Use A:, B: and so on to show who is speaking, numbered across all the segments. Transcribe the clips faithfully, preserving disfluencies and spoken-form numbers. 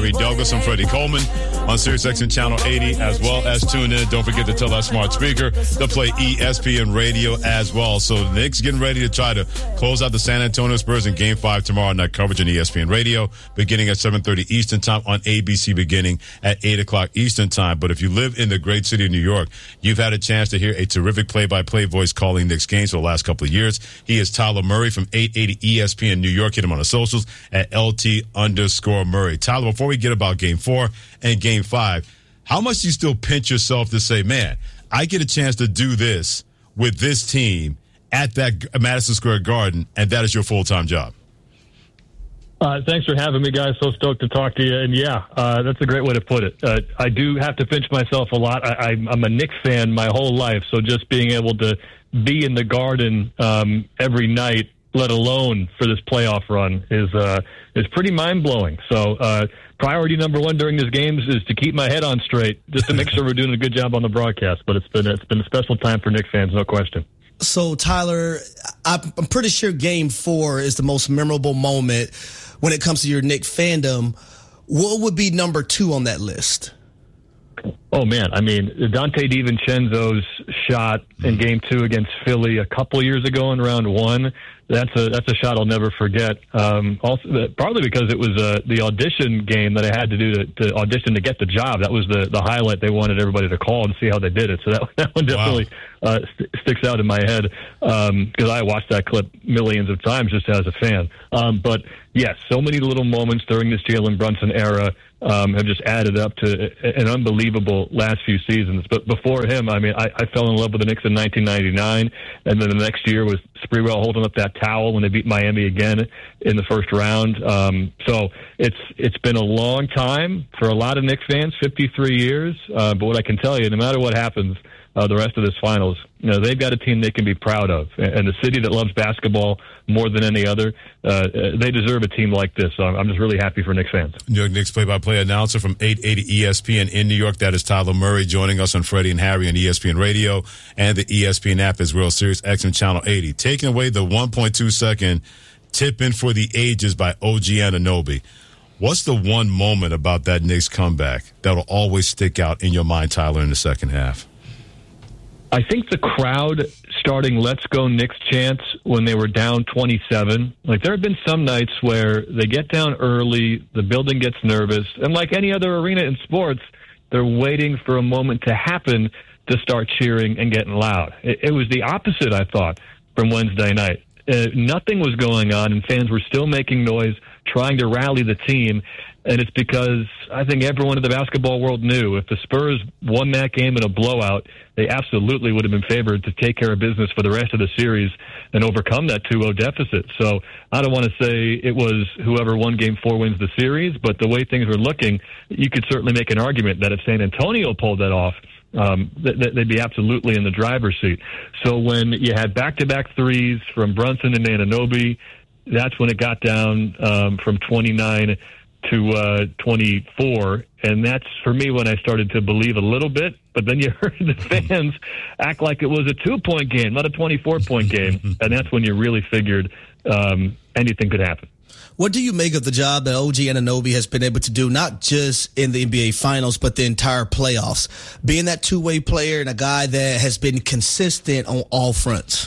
A: Harry Douglas. I'm Freddie Coleman on SiriusXM Channel eighty, as well as tune in. Don't forget to tell that smart speaker to play E S P N Radio as well. So the Knicks getting ready to try to close out the San Antonio Spurs in Game five tomorrow night. Coverage on E S P N Radio beginning at seven thirty Eastern Time, on A B C beginning at eight o'clock Eastern Time. But if you live in the great city of New York, you've had a chance to hear a terrific play-by-play voice calling Knicks games for the last couple of years. He is Tyler Murray from eight eighty E S P N New York. Hit him on the socials at L T underscore Murray. Tyler, before we get about Game four and Game five, how much do you still pinch yourself to say, man, I get a chance to do this with this team at that Madison Square Garden, and that is your full-time job?
B: Uh, thanks for having me, guys. So stoked to talk to you. And, yeah, uh, that's a great way to put it. Uh, I do have to pinch myself a lot. I, I, I'm a Knicks fan my whole life, so just being able to be in the Garden um, every night, let alone for this playoff run, is uh, is pretty mind-blowing. So uh, priority number one during these games is to keep my head on straight, just to make sure we're doing a good job on the broadcast. But it's been it's been a special time for Knicks fans, no question.
C: So, Tyler, I'm pretty sure Game four is the most memorable moment when it comes to your Knicks fandom. What would be number two on that list?
B: Oh, man. I mean, Dante DiVincenzo's shot in Game two against Philly a couple years ago in round one, that's a that's a shot I'll never forget. Um, also, partly because it was uh, the audition game that I had to do to, to audition to get the job. That was the, the highlight they wanted everybody to call and see how they did it. So that, that one definitely wow. uh, st- sticks out in my head because um, I watched that clip millions of times just as a fan. Um, but, yes, so many little moments during this Jalen Brunson era Um, have just added up to an unbelievable last few seasons. But before him, I mean, I, I fell in love with the Knicks in nineteen ninety-nine, and then the next year was Sprewell holding up that towel when they beat Miami again in the first round. Um, so it's it's been a long time for a lot of Knicks fans, fifty-three years. Uh, but what I can tell you, no matter what happens uh, the rest of this finals, you know, they've got a team they can be proud of. And the city that loves basketball more than any other, uh, they deserve a team like this. So I'm just really happy for Knicks fans.
A: New York Knicks play-by-play announcer from eight eighty E S P N in New York. That is Tyler Murray joining us on Freddie and Harry on E S P N Radio and the E S P N app as well, SiriusXM Channel eighty. Taking away the one point two second tip-in for the ages by O G Anunoby. What's the one moment about that Knicks comeback that will always stick out in your mind, Tyler, in the second half?
B: I think the crowd starting Let's Go Knicks chants when they were down twenty-seven. Like, there have been some nights where they get down early, the building gets nervous, and like any other arena in sports, they're waiting for a moment to happen to start cheering and getting loud. It, it was the opposite, I thought, from Wednesday night. Uh, nothing was going on, and fans were still making noise, trying to rally the team. And it's because I think everyone in the basketball world knew if the Spurs won that game in a blowout, they absolutely would have been favored to take care of business for the rest of the series and overcome that two oh deficit. So I don't want to say it was whoever won game four wins the series, but the way things were looking, you could certainly make an argument that if San Antonio pulled that off, Um, th- th- they'd be absolutely in the driver's seat. So when you had back-to-back threes from Brunson and Anunoby, that's when it got down um, from twenty-nine to uh, twenty-four, and that's, for me, when I started to believe a little bit. But then you heard the fans act like it was a two-point game, not a twenty-four point game, and that's when you really figured um, anything could happen.
C: What do you make of the job that O G Anunoby has been able to do, not just in the N B A Finals, but the entire playoffs? Being that two-way player and a guy that has been consistent on all fronts.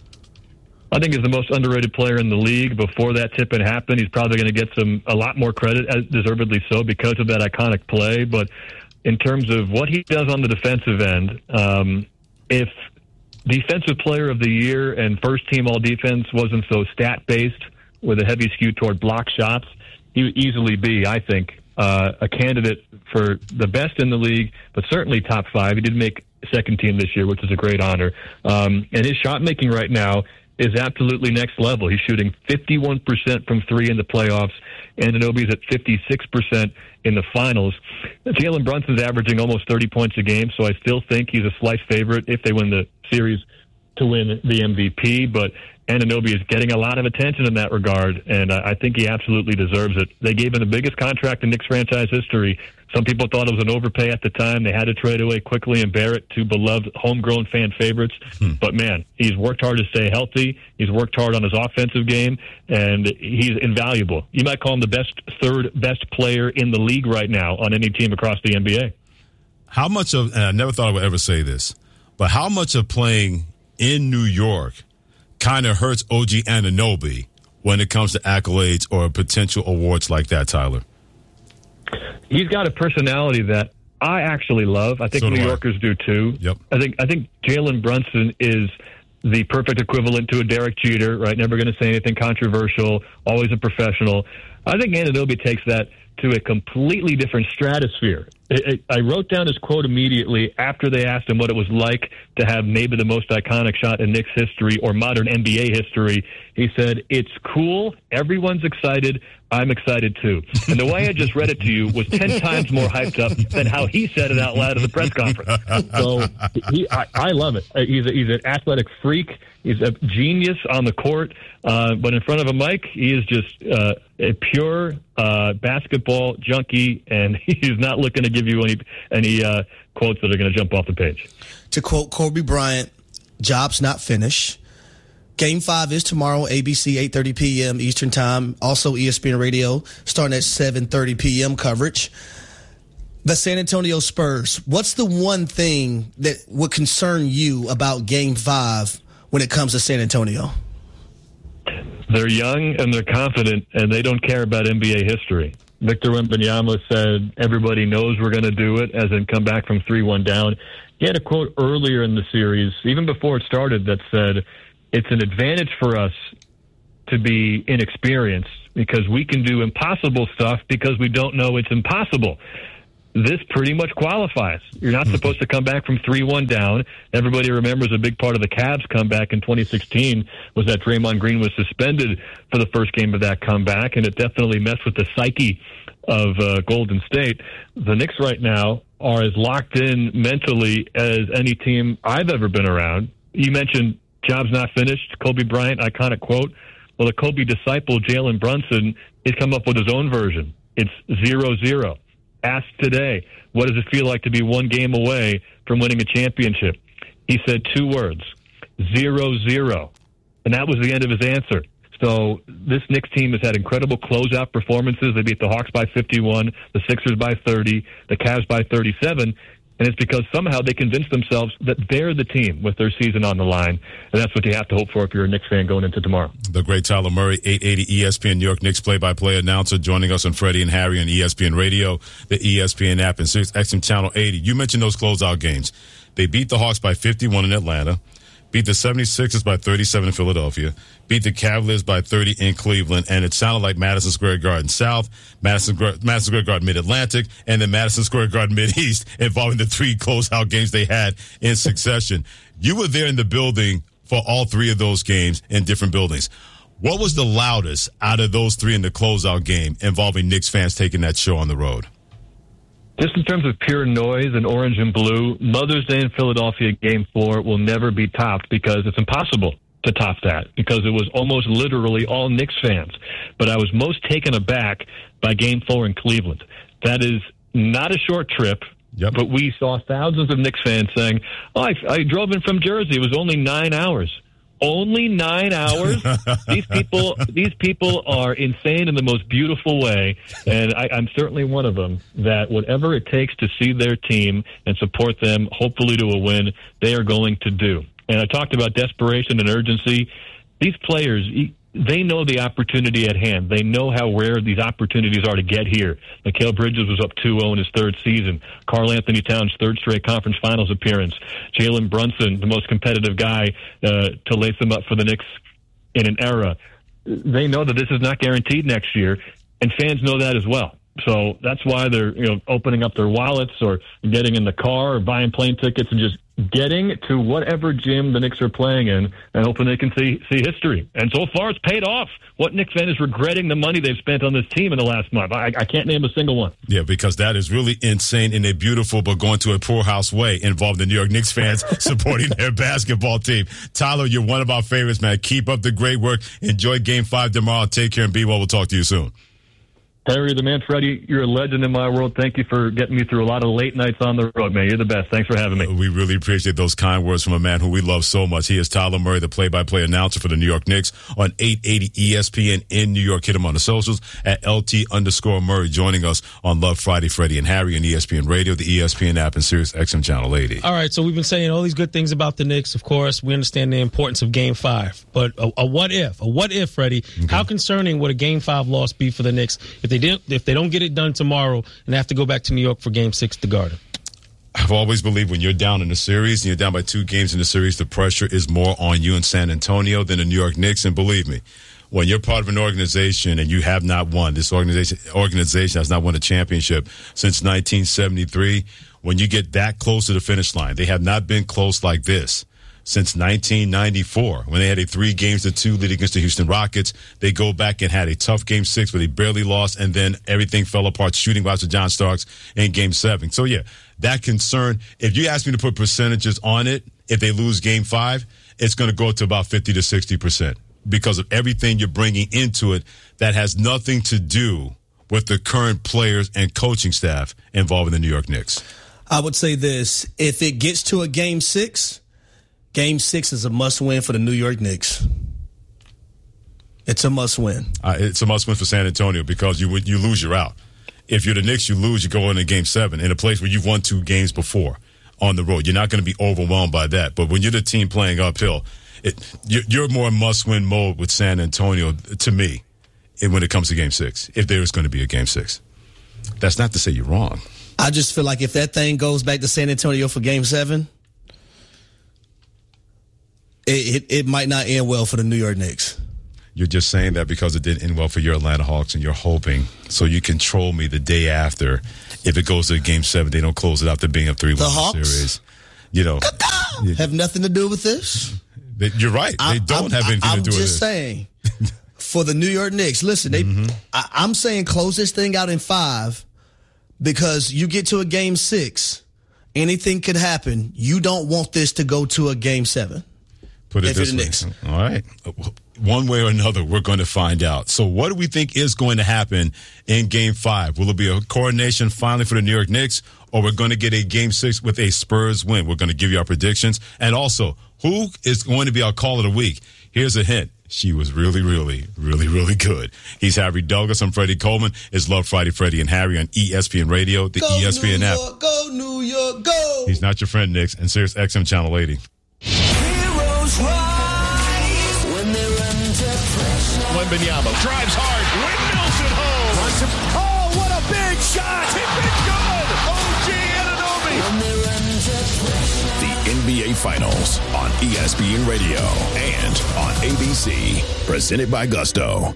B: I think he's the most underrated player in the league. Before that tip-in happened, he's probably going to get some a lot more credit, as deservedly so, because of that iconic play. But in terms of what he does on the defensive end, um, if Defensive Player of the Year and first-team all-defense wasn't so stat-based, with a heavy skew toward block shots, he would easily be, I think, uh, a candidate for the best in the league, but certainly top five. He did make second team this year, which is a great honor. Um, and his shot making right now is absolutely next level. He's shooting fifty-one percent from three in the playoffs, and Anunoby's at fifty-six percent in the finals. Jalen Brunson's averaging almost thirty points a game, so I still think he's a slight favorite if they win the series to win the M V P, but Anunoby is getting a lot of attention in that regard, and I think he absolutely deserves it. They gave him the biggest contract in Knicks franchise history Some people thought it was an overpay at the time. They had to trade away quickly and Barrett, two beloved homegrown fan favorites. Hmm. But, man, he's worked hard to stay healthy. He's worked hard on his offensive game, and he's invaluable. You might call him the best, third best player in the league right now on any team across the N B A.
A: How much of, and I never thought I would ever say this, but how much of playing in New York kind of hurts O G Anunoby when it comes to accolades or potential awards like that, Tyler?
B: He's got a personality that I actually love. I think so New Yorkers do too.
A: Yep.
B: I think I think Jalen Brunson is the perfect equivalent to a Derek Jeter, right? Never going to say anything controversial, always a professional. I think Anunoby takes that to a completely different stratosphere. I wrote down his quote immediately after they asked him what it was like to have maybe the most iconic shot in Knicks history or modern N B A history. He said, "It's cool. Everyone's excited. I'm excited too." And the way I just read it to you was ten times more hyped up than how he said it out loud at the press conference. So he, I, I love it. He's, a, he's an athletic freak. He's a genius on the court. Uh, but in front of a mic, he is just uh, a pure uh, basketball junkie, and he's not looking to give you any any uh, quotes that are going to jump off the page.
C: To quote Kobe Bryant, "Job's not finished." Game five is tomorrow, A B C, eight thirty p.m. Eastern Time. Also E S P N Radio, starting at seven thirty p.m. coverage. The San Antonio Spurs, what's the one thing that would concern you about Game five when it comes to San Antonio?
B: They're young and they're confident, and they don't care about N B A history. Victor Wembanyama said, "Everybody knows we're going to do it," as in come back from three one down. He had a quote earlier in the series, even before it started, that said, "It's an advantage for us to be inexperienced because we can do impossible stuff because we don't know it's impossible." This pretty much qualifies. You're not supposed to come back from three one down. Everybody remembers a big part of the Cavs comeback in twenty sixteen was that Draymond Green was suspended for the first game of that comeback, and it definitely messed with the psyche of uh, Golden State. The Knicks right now are as locked in mentally as any team I've ever been around. You mentioned "Job's not finished," Kobe Bryant, iconic quote. Well, the Kobe disciple, Jalen Brunson, has come up with his own version. It's zero zero. Asked today, what does it feel like to be one game away from winning a championship? He said two words, zero zero. And that was the end of his answer. So this Knicks team has had incredible closeout performances. They beat the Hawks by fifty-one, the Sixers by thirty, the Cavs by thirty-seven. And it's because somehow they convinced themselves that they're the team with their season on the line. And that's what you have to hope for if you're a Knicks fan going into tomorrow.
A: The great Tyler Murray, eight eighty E S P N New York Knicks play-by-play announcer, joining us on Freddie and Harry on E S P N Radio, the E S P N app, and Sirius X M Channel eighty. You mentioned those closeout games. They beat the Hawks by fifty-one in Atlanta, beat the seventy-sixers by thirty-seven in Philadelphia, beat the Cavaliers by thirty in Cleveland, and it sounded like Madison Square Garden South, Madison, Madison Square Garden Mid-Atlantic, and then Madison Square Garden Mid-East, involving the three closeout games they had in succession. You were there in the building for all three of those games in different buildings. What was the loudest out of those three in the closeout game involving Knicks fans taking that show on the road?
B: Just in terms of pure noise and orange and blue, Mother's Day in Philadelphia Game four will never be topped because it's impossible to top that because it was almost literally all Knicks fans. But I was most taken aback by Game four in Cleveland. That is not a short trip,
A: yep.
B: But we saw thousands of Knicks fans saying, oh, I, I drove in from Jersey. It was only nine hours. Only nine hours? These people these people are insane in the most beautiful way, and I, I'm certainly one of them, that whatever it takes to see their team and support them, hopefully to a win, they are going to do. And I talked about desperation and urgency. These players, they know the opportunity at hand. They know how rare these opportunities are to get here. Mikal Bridges was up two oh in his third season. Karl Anthony Towns' third straight conference finals appearance. Jalen Brunson, the most competitive guy uh, to lace them up for the Knicks in an era. They know that this is not guaranteed next year, and fans know that as well. So that's why they're, you know, opening up their wallets or getting in the car or buying plane tickets and just getting to whatever gym the Knicks are playing in and hoping they can see see history. And so far, it's paid off. What Knicks fan is regretting the money they've spent on this team in the last month? I, I can't name a single one.
A: Yeah, because that is really insane in a beautiful but going to a poorhouse way involving the New York Knicks fans supporting their basketball team. Tyler, you're one of our favorites, man. Keep up the great work. Enjoy Game five tomorrow. Take care and be well. We'll talk to you soon.
B: Harry, the man, Freddie, you're a legend in my world. Thank you for getting me through a lot of late nights on the road, man. You're the best. Thanks for having me.
A: We really appreciate those kind words from a man who we love so much. He is Tyler Murray, the play-by-play announcer for the New York Knicks on eight eighty E S P N in New York. Hit him on the socials at L T underscore Murray, joining us on Love Friday, Freddie and Harry on E S P N Radio, the E S P N app, and Sirius X M Channel eighty.
D: All right, so we've been saying all these good things about the Knicks. Of course, we understand the importance of Game Five, but a, a what if? A what if, Freddie? Okay. How concerning would a Game Five loss be for the Knicks if they didn't? If they don't get it done tomorrow and have to go back to New York for Game Six at the Garden?
A: I've always believed when you're down in the series and you're down by two games in the series, the pressure is more on you in San Antonio than the New York Knicks. And believe me, when you're part of an organization and you have not won, this organization organization has not won a championship since nineteen seventy-three. When you get that close to the finish line, they have not been close like this since nineteen ninety-four, when they had a three games to two lead against the Houston Rockets. They go back and had a tough game six where they barely lost, and then everything fell apart shooting-wise to John Starks in game seven. So, yeah, that concern, if you ask me to put percentages on it, if they lose game five, it's going to go to about fifty to sixty percent because of everything you're bringing into it that has nothing to do with the current players and coaching staff involved in the New York Knicks.
C: I would say this. If it gets to a game six, Game six is a must-win for the New York Knicks. It's a must-win.
A: Uh, it's a must-win for San Antonio because you you lose, you're out. If you're the Knicks, you lose, you go into Game seven in a place where you've won two games before on the road. You're not going to be overwhelmed by that. But when you're the team playing uphill, it, you're, you're more must-win mode with San Antonio, to me, when it comes to Game six, if there is going to be a Game six. That's not to say you're wrong.
C: I just feel like if that thing goes back to San Antonio for Game seven, It, it it might not end well for the New York Knicks.
A: You're just saying that because it didn't end well for your Atlanta Hawks, and you're hoping so you can troll me the day after. If it goes to Game Seven, they don't close it out to being a three-one series. You know,
C: have nothing to do with this.
A: They, you're right. They
C: I'm,
A: don't
C: I'm,
A: have anything
C: I'm
A: to do with it.
C: I'm just saying, for the New York Knicks, listen, they. Mm-hmm. I, I'm saying close this thing out in five because you get to a Game Six, anything could happen. You don't want this to go to a Game Seven.
A: Put it this way. Knicks. All right. One way or another, we're going to find out. So what do we think is going to happen in Game five? Will it be a coronation finally for the New York Knicks, or we're going to get a Game six with a Spurs win? We're going to give you our predictions. And also, who is going to be our call of the week? Here's a hint. She was really, really, really, really good. He's Harry Douglas. I'm Freddie Coleman. It's Love Friday, Freddie and Harry on E S P N Radio, the
C: go E
A: S P N
C: New
A: app.
C: York, go, New York, go!
A: He's not your friend, Knicks, and Sirius X M Channel eighty.
E: Wembanyama drives hard, windmills it home. Oh, what a big shot! It's been good. O G Anunoby. The N B A Finals on E S P N Radio and on A B C. Presented by Gusto.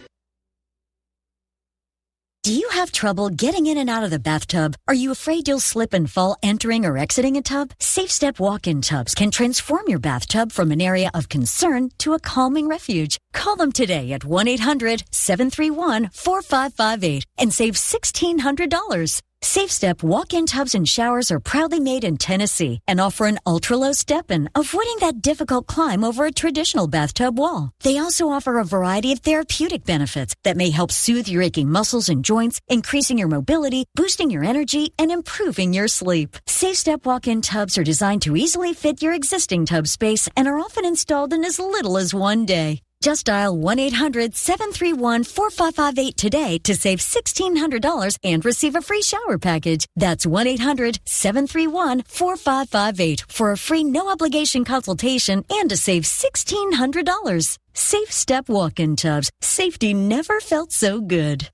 F: Do you have trouble getting in and out of the bathtub? Are you afraid you'll slip and fall entering or exiting a tub? Safe Step walk-in tubs can transform your bathtub from an area of concern to a calming refuge. Call them today at one eight hundred seven three one four five five eight and save sixteen hundred dollars. Safe Step walk-in tubs and showers are proudly made in Tennessee and offer an ultra-low step-in, avoiding that difficult climb over a traditional bathtub wall. They also offer a variety of therapeutic benefits that may help soothe your aching muscles and joints, increasing your mobility, boosting your energy, and improving your sleep. Safe Step walk-in tubs are designed to easily fit your existing tub space and are often installed in as little as one day. Just dial one eight hundred seven three one four five five eight today to save sixteen hundred dollars and receive a free shower package. That's one eight hundred seven three one four five five eight for a free no-obligation consultation and to save sixteen hundred dollars. Safe Step walk-in tubs. Safety never felt so good.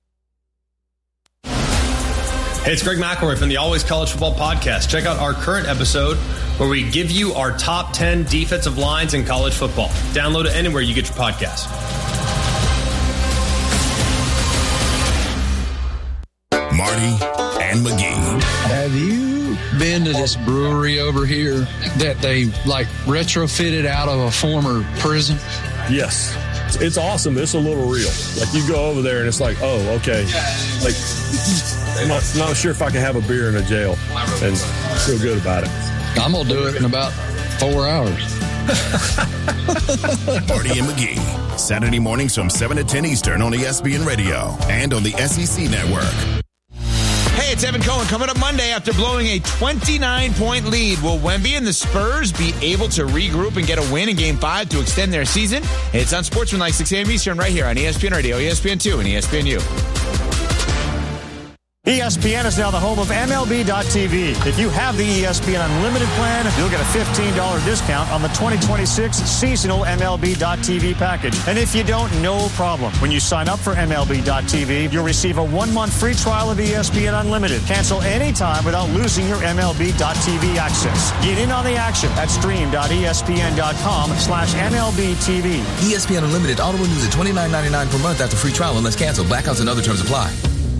G: Hey, it's Greg McElroy from the Always College Football Podcast. Check out our current episode where we give you our top ten defensive lines in college football. Download it anywhere you get your podcast.
E: Marty and McGee.
H: Have you been to this brewery over here that they like retrofitted out of a former prison?
I: Yes. It's awesome. It's a little real. Like you go over there and it's like, oh, okay. Like, I'm not, not sure if I can have a beer in a jail and feel good about it.
H: I'm going to do it in about four hours.
E: Marty and McGee, Saturday mornings from seven to ten Eastern on E S P N Radio and on the S E C Network.
J: Hey, it's Evan Cohen. Coming up Monday after blowing a twenty-nine point lead, will Wemby and the Spurs be able to regroup and get a win in Game five to extend their season? It's on Sportsmanlike, six a.m. Eastern, right here on E S P N Radio, E S P N two, and E S P N U.
K: E S P N is now the home of M L B dot T V. If you have the E S P N Unlimited plan, you'll get a fifteen dollars discount on the twenty twenty-six seasonal M L B dot T V package. And if you don't, no problem. When you sign up for M L B dot T V, you'll receive a one-month free trial of E S P N Unlimited. Cancel anytime without losing your M L B dot T V access. Get in on the action at stream dot E S P N dot com slash M L B T V.
L: E S P N Unlimited auto renews at twenty-nine ninety-nine per month after free trial unless canceled. Blackouts and other terms apply.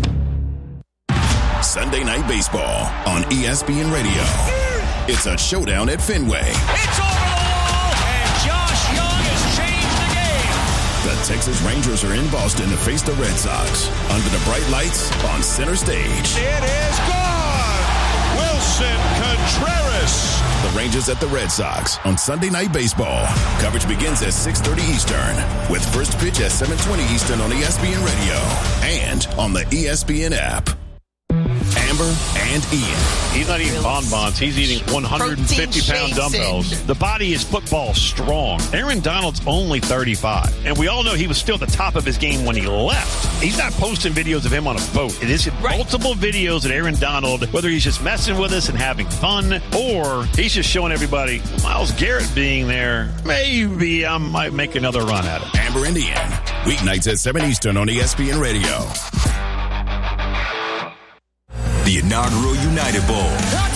E: Sunday Night Baseball on E S P N Radio. It's a showdown at Fenway.
M: It's over the wall, and Josh Young has changed the game.
E: The Texas Rangers are in Boston to face the Red Sox under the bright lights on center stage.
M: It is gone. Wilson Contreras.
E: The Rangers at the Red Sox on Sunday Night Baseball. Coverage begins at six thirty Eastern with first pitch at seven twenty Eastern on E S P N Radio and on the E S P N app. Amber and Ian.
N: He's not eating bonbons. He's eating one hundred fifty pound dumbbells. The body is football strong. Aaron Donald's only thirty-five. And we all know he was still at the top of his game when he left. He's not posting videos of him on a boat. It is right. Multiple videos of Aaron Donald, whether he's just messing with us and having fun, or he's just showing everybody, Myles Garrett being there, maybe I might make another run at it.
E: Amber and Ian. Weeknights at seven Eastern on E S P N Radio.
O: The inaugural United Bowl.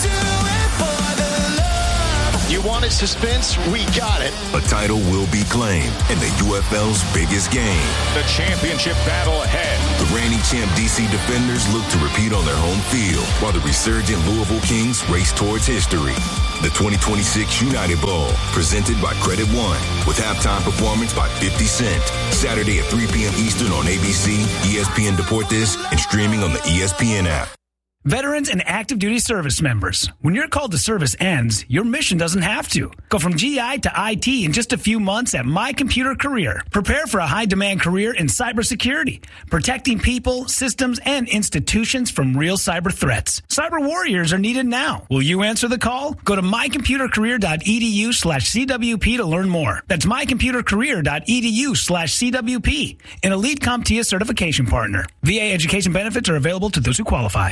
P: You wanted suspense? We got it.
O: A title will be claimed in the U F L's biggest game.
P: The championship battle ahead.
O: The reigning champ D C Defenders look to repeat on their home field, while the resurgent Louisville Kings race towards history. The twenty twenty-six United Bowl, presented by Credit One, with halftime performance by fifty Cent. Saturday at three p.m. Eastern on A B C, E S P N Deportes, and streaming on the E S P N app.
Q: Veterans and active duty service members, when your call to service ends, your mission doesn't have to. Go from G I to I T in just a few months at My Computer Career. Prepare for a high-demand career in cybersecurity, protecting people, systems, and institutions from real cyber threats. Cyber warriors are needed now. Will you answer the call? Go to mycomputercareer.edu slash CWP to learn more. That's mycomputercareer.edu slash CWP, an elite CompTIA certification partner. V A education benefits are available to those who qualify.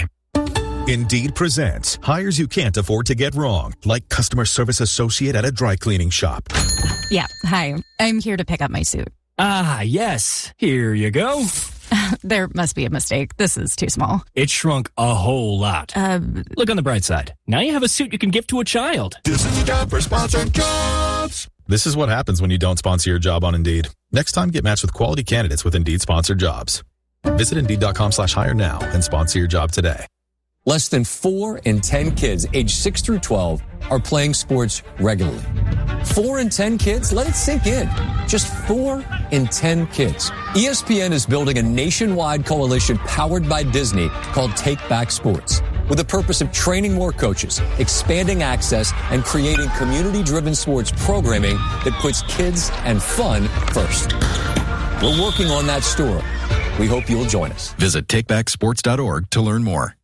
R: Indeed presents hires you can't afford to get wrong, like customer service associate at a dry cleaning shop.
S: Yeah, hi. I'm here to pick up my suit.
T: Ah, yes. Here you go.
S: There must be a mistake. This is too small.
T: It shrunk a whole lot.
S: Uh,
T: Look on the bright side. Now you have a suit you can give to a child.
O: This is a job for sponsored jobs.
R: This is what happens when you don't sponsor your job on Indeed. Next time, get matched with quality candidates with Indeed sponsored jobs. Visit Indeed.com slash hire now and sponsor your job today.
U: Less than four in ten kids aged six through twelve are playing sports regularly. Four in ten kids? Let it sink in. Just four in ten kids. E S P N is building a nationwide coalition powered by Disney called Take Back Sports, with the purpose of training more coaches, expanding access, and creating community-driven sports programming that puts kids and fun first. We're working on that story. We hope you'll join us.
V: Visit take back sports dot org to learn more.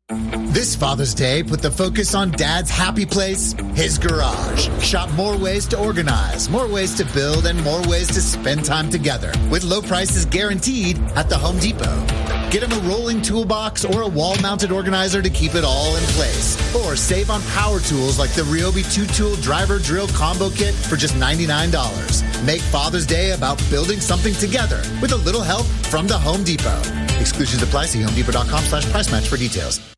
W: This Father's Day, put the focus on Dad's happy place, his garage. Shop more ways to organize, more ways to build, and more ways to spend time together with low prices guaranteed at the Home Depot. Get him a rolling toolbox or a wall-mounted organizer to keep it all in place. Or save on power tools like the Ryobi two-tool driver drill combo kit for just ninety-nine dollars. Make Father's Day about building something together with a little help from the Home Depot. Exclusions apply. See homedepot.com slash price match for details.